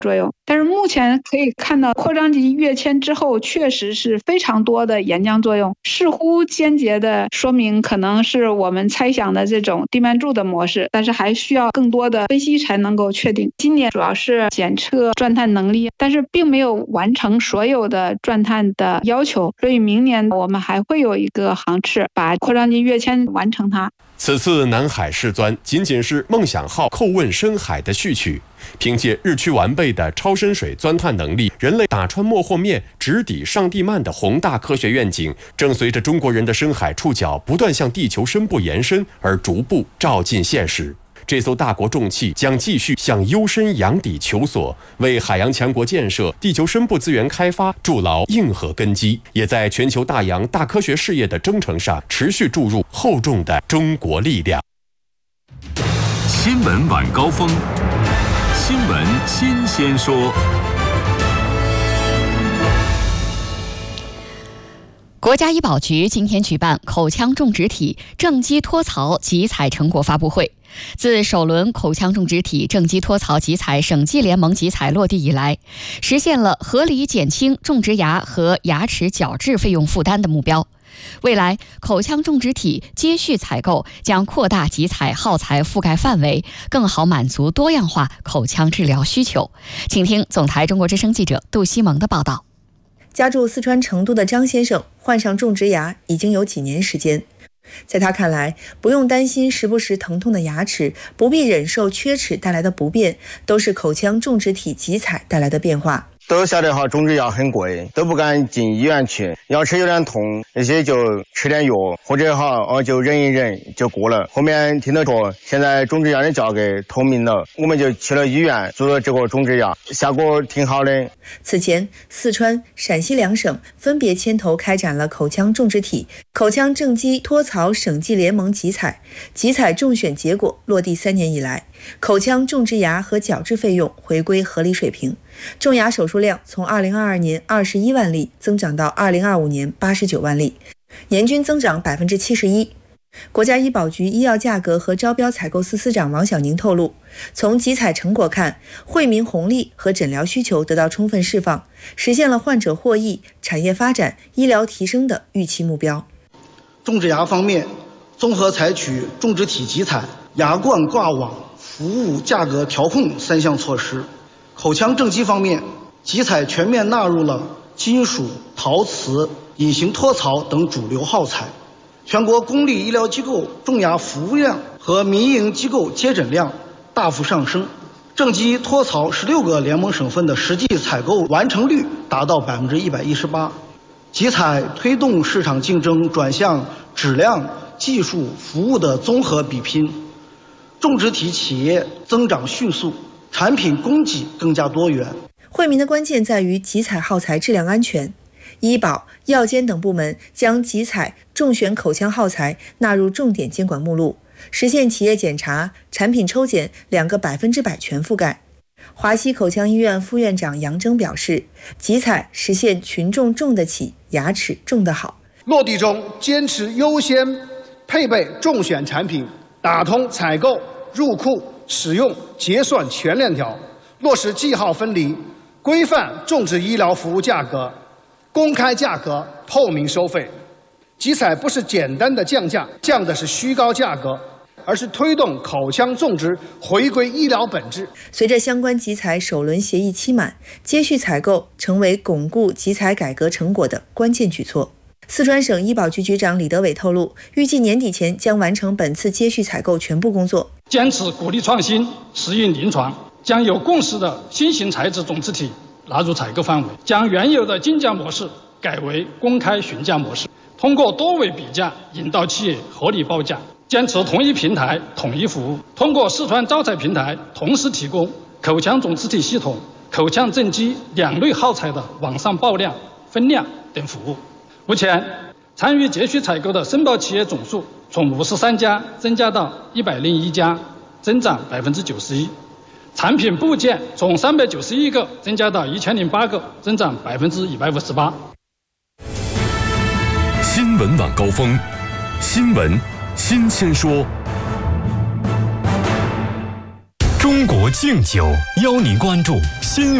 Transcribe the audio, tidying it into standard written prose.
作用。但是目前可以看到，扩张级跃迁之后确实是非常多的岩浆作用，似乎间接的说明可能是我们猜想的这种地幔柱的模式，但是还需要更多的分析才能够确定。今年主要是检测钻探能力，但是并没有完成所有的钻探的要求，所以明年我们还会有一个航次把扩张级跃迁完成它。 此次南海试钻仅仅是梦想号叩问深海的序曲，凭借日趋完备的超深水钻探能力，人类打穿漠或面直抵上地幔的宏大科学愿景，正随着中国人的深海触角不断向地球深部延伸而逐步照进现实。这艘大国重器将继续向幽深洋底求索，为海洋强国建设、地球深部资源开发筑牢硬核根基，也在全球大洋大科学事业的征程上持续注入厚重的中国力量。 新闻晚高峰，新闻新鲜说。 国家医保局今天举办口腔种植体正畸脱槽集采成果发布会。自首轮口腔种植体正畸脱槽集采省际联盟集采落地以来，实现了合理减轻种植牙和牙齿矫治费用负担的目标。未来，口腔种植体接续采购将扩大集采耗材覆盖范围，更好满足多样化口腔治疗需求。请听总台中国之声记者杜西蒙的报道。 家住四川成都的张先生患上种植牙已经有几年时间，在他看来，不用担心时不时疼痛的牙齿，不必忍受缺齿带来的不便，都是口腔种植体集采带来的变化。 都晓得种植牙很贵，都不敢进医院去，牙齿有点痛，那些就吃点药，或者就忍一忍就过了。后面听到说现在种植牙的价格透明了，我们就去了医院做了这个种植牙，效果挺好的。 此前，四川、陕西两省分别牵头开展了口腔种植体、口腔正畸脱槽省际联盟集采，集采中选结果落地3年以来，口腔种植牙和矫治费用回归合理水平，种牙手术量从2022年21万例增长到2025年89万例，年均增长71%。国家医保局医药价格和招标采购司司长王小宁透露，从集采成果看，惠民红利和诊疗需求得到充分释放，实现了患者获益、产业发展、医疗提升的预期目标。 种植牙方面，综合采取种植体集采、牙冠挂网、服务价格调控3项措施。口腔正畸方面，集采全面纳入了金属、陶瓷、隐形脱槽等主流耗材。全国公立医疗机构种牙服务量和民营机构接诊量大幅上升，正畸脱槽16个联盟省份的实际采购完成率达到118%。集采推动市场竞争转向质量、技术、服务的综合比拼，种植体企业增长迅速，产品供给更加多元。 惠民的关键在于集采耗材质量安全。医保、药监等部门将集采中选口腔耗材纳入重点监管目录，实现企业检查、产品抽检2个100%全覆盖。华西口腔医院副院长杨征表示，集采实现群众种得起，牙齿种得好。 落地中坚持优先配备中选产品，打通采购、入库、使用、结算全链条，落实记号分离，规范种植医疗服务价格，公开价格，透明收费。集采不是简单的降价，降的是虚高价格，而是推动口腔种植回归医疗本质。 随着相关集采首轮协议期满，接续采购成为巩固集采改革成果的关键举措。四川省医保局局长李德伟透露，预计年底前将完成本次接续采购全部工作。 坚持鼓励创新，适应临床，将有共识的新型材质种植体纳入采购范围，将原有的竞价模式改为公开询价模式，通过多维比价引导企业合理报价，坚持同一平台统一服务，通过四川招采平台同时提供口腔种植体系统、口腔正畸2类耗材的网上报量、分量等服务。目前，参与接续采购的申报企业总数从53家增加到101家，增长91%。产品部件从391个增加到1008个，增长158%。 新闻晚高峰，新闻新鲜说。 中国敬酒邀您关注新